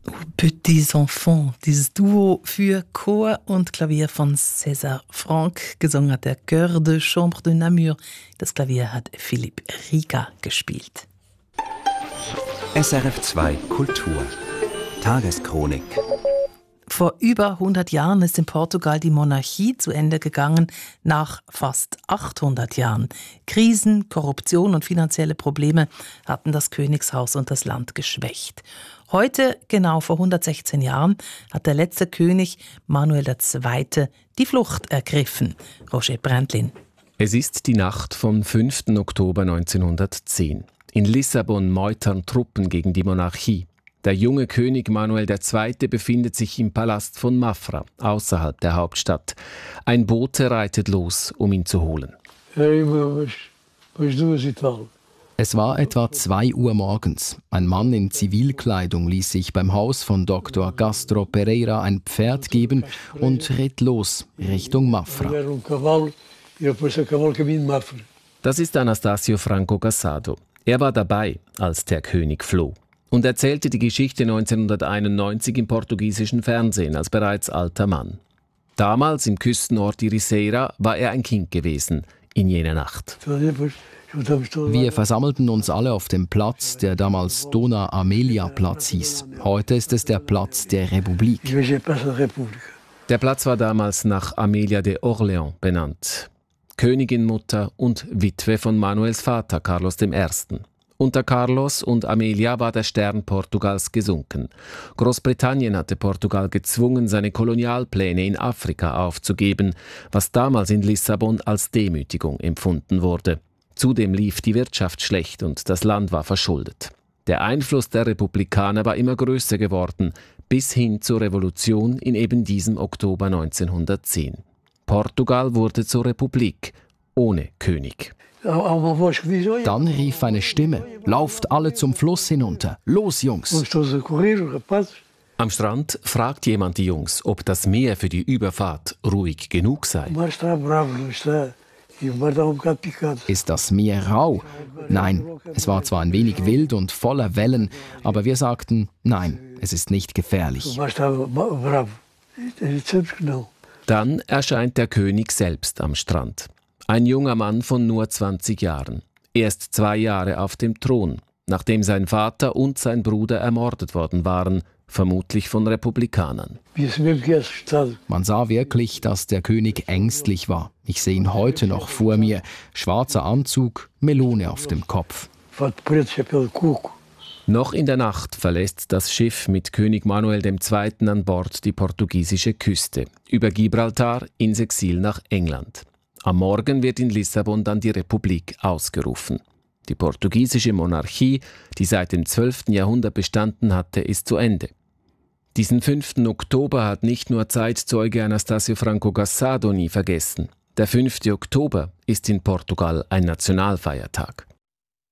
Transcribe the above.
Petits Enfants, dieses Duo für Chor und Klavier von César Franck. Gesungen hat der Chœur de Chambre de Namur. Das Klavier hat Philipp Rieger gespielt. SRF 2 Kultur Tageschronik. Vor über 100 Jahren ist in Portugal die Monarchie zu Ende gegangen, nach fast 800 Jahren. Krisen, Korruption und finanzielle Probleme hatten das Königshaus und das Land geschwächt. Heute, genau vor 116 Jahren, hat der letzte König, Manuel II., die Flucht ergriffen. Roger Brandlin. Es ist die Nacht vom 5. Oktober 1910. In Lissabon meutern Truppen gegen die Monarchie. Der junge König Manuel II. Befindet sich im Palast von Mafra, außerhalb der Hauptstadt. Ein Bote reitet los, um ihn zu holen. Es war etwa 2 Uhr morgens. Ein Mann in Zivilkleidung ließ sich beim Haus von Dr. Castro Pereira ein Pferd geben und ritt los Richtung Mafra. Das ist Anastácio Franco Casado. Er war dabei, als der König floh. Und erzählte die Geschichte 1991 im portugiesischen Fernsehen als bereits alter Mann. Damals im Küstenort Ericeira war er ein Kind gewesen, in jener Nacht. Wir versammelten uns alle auf dem Platz, der damals Dona Amelia Platz hieß. Heute ist es der Platz der Republik. Der Platz war damals nach Amelia de Orléans benannt. Königinmutter und Witwe von Manuels Vater Carlos I. Unter Carlos und Amelia war der Stern Portugals gesunken. Großbritannien hatte Portugal gezwungen, seine Kolonialpläne in Afrika aufzugeben, was damals in Lissabon als Demütigung empfunden wurde. Zudem lief die Wirtschaft schlecht und das Land war verschuldet. Der Einfluss der Republikaner war immer größer geworden, bis hin zur Revolution in eben diesem Oktober 1910. Portugal wurde zur Republik, ohne König. Dann rief eine Stimme: Lauft alle zum Fluss hinunter. Los, Jungs! Am Strand fragt jemand die Jungs, ob das Meer für die Überfahrt ruhig genug sei. Ist das Meer rau? Nein, es war zwar ein wenig wild und voller Wellen, aber wir sagten, nein, es ist nicht gefährlich. Dann erscheint der König selbst am Strand. Ein junger Mann von nur 20 Jahren. Erst 2 Jahre auf dem Thron, nachdem sein Vater und sein Bruder ermordet worden waren, vermutlich von Republikanern. Man sah wirklich, dass der König ängstlich war. Ich sehe ihn heute noch vor mir. Schwarzer Anzug, Melone auf dem Kopf. Noch in der Nacht verlässt das Schiff mit König Manuel II. An Bord die portugiesische Küste, über Gibraltar ins Exil nach England. Am Morgen wird in Lissabon dann die Republik ausgerufen. Die portugiesische Monarchie, die seit dem 12. Jahrhundert bestanden hatte, ist zu Ende. Diesen 5. Oktober hat nicht nur Zeitzeuge Anastácio Franco Casado nie vergessen. Der 5. Oktober ist in Portugal ein Nationalfeiertag.